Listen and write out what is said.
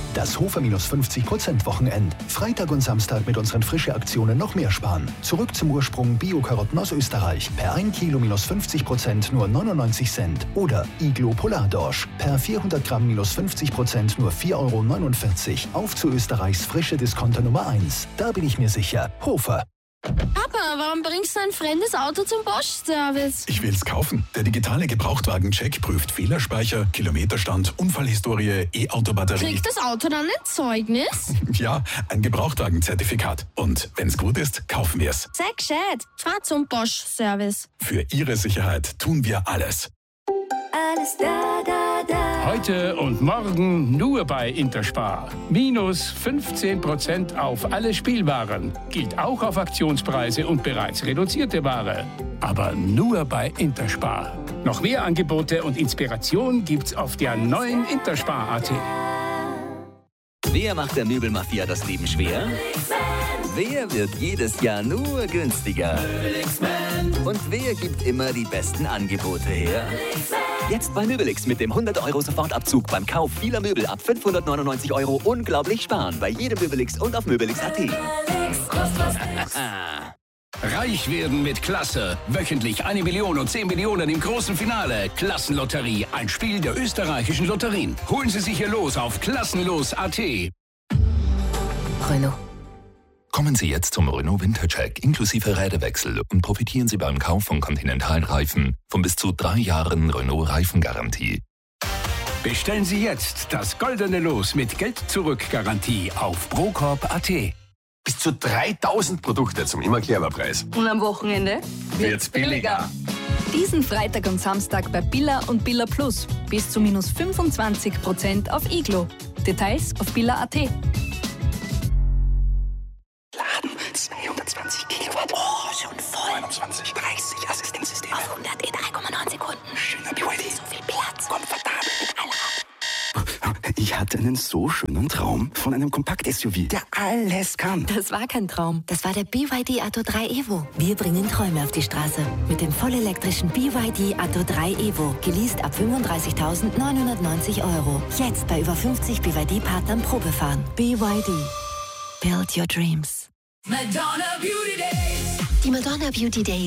Das Hofer minus 50% Wochenend. Freitag und Samstag mit unseren Frische-Aktionen noch mehr sparen. Zurück zum Ursprung Bio-Karotten aus Österreich. Per 1 Kilo minus 50% nur 99 Cent. Oder Iglo Polardorsch. Per 400 Gramm minus 50% nur 4,49 €. Auf zu Österreichs frische Discounter Nummer 1. Da bin ich mir sicher. Hofer. Papa, warum bringst du ein fremdes Auto zum Bosch-Service? Ich will's kaufen. Der digitale Gebrauchtwagen-Check prüft Fehlerspeicher, Kilometerstand, Unfallhistorie, E-Auto-Batterie. Kriegt das Auto dann ein Zeugnis? Ja, ein Gebrauchtwagenzertifikat. Und wenn's gut ist, kaufen wir's. Sei gescheit. Fahr zum Bosch-Service. Für Ihre Sicherheit tun wir alles. Alles da, da, da. Heute und morgen nur bei Interspar. Minus 15% auf alle Spielwaren. Gilt auch auf Aktionspreise und bereits reduzierte Ware. Aber nur bei Interspar. Noch mehr Angebote und Inspiration gibt's auf der neuen Interspar.at. Wer macht der Möbelmafia das Leben schwer? Wer wird jedes Jahr nur günstiger? Und wer gibt immer die besten Angebote her? Jetzt bei Möbelix mit dem 100 € Sofortabzug beim Kauf vieler Möbel ab 599 € unglaublich sparen bei jedem Möbelix und auf Möbelix.at. Reich werden mit Klasse. Wöchentlich 1 Million und 10 Millionen im großen Finale. Klassenlotterie, ein Spiel der österreichischen Lotterien. Holen Sie sich hier los auf klassenlos.at. Renault. Kommen Sie jetzt zum Renault Wintercheck inklusive Räderwechsel und profitieren Sie beim Kauf von Continental-Reifen von bis zu 3 Jahren Renault-Reifengarantie. Bestellen Sie jetzt das goldene Los mit Geld-Zurück-Garantie auf procorp.at. Bis zu 3000 Produkte zum immer clever Preis. Und am Wochenende wird's billiger. Diesen Freitag und Samstag bei Billa und Billa Plus. Bis zu minus 25% auf Iglo. Details auf billa.at. 220 Kilowatt. Oh, schon voll. 29, 30 Assistenzsysteme. Auf 100 in 3,9 Sekunden. Schöner BYD. So viel Platz. Komfortabel mit Allrad. Ich hatte einen so schönen Traum von einem Kompakt-SUV, der alles kann. Das war kein Traum. Das war der BYD Atto 3 Evo. Wir bringen Träume auf die Straße. Mit dem vollelektrischen BYD Atto 3 Evo. Geleast ab 35.990 €. Jetzt bei über 50 BYD-Partnern Probefahren. BYD. Build your dreams. Madonna Beauty Days. Die Madonna Beauty Days